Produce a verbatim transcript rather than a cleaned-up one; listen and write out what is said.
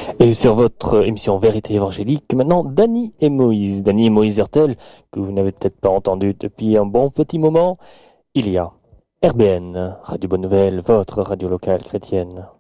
Et sur votre émission Vérité évangélique, maintenant, Dany et Moïse. Dany et Moïse Hertel, que vous n'avez peut-être pas entendu depuis un bon petit moment, il y a R B N, Radio Bonne Nouvelle, votre radio locale chrétienne.